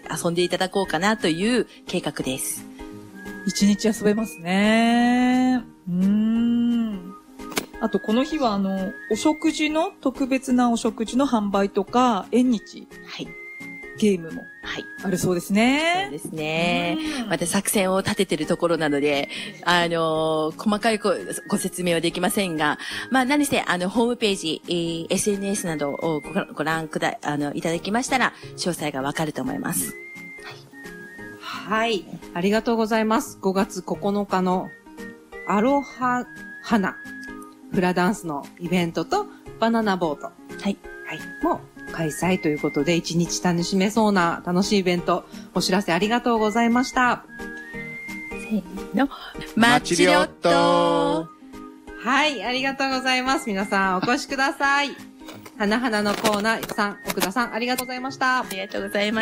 遊んでいただこうかなという計画です。 一日遊べますね。あと、この日は、お食事の、特別なお食事の販売とか、縁日。 はい。 ゲームも。 はい。 あるそうですね。 そうですね。また作戦を立ててるところなので、細かいご説明はできませんが、まあ何せ、ホームページ、SNS などをご覧いただきましたら、詳細がわかると思います。 はい。ありがとうございます。5月9日のアロハ花フラダンスのイベントとバナナボート。はい。はい。も開催ということで、一日楽しめそうな楽しいイベント、お知らせありがとうございました。 せーの。マチリオット。 はい、ありがとうございます。皆さんお越しください。花々のコーナー、奥田さん、ありがとうございました。 ありがとうございました。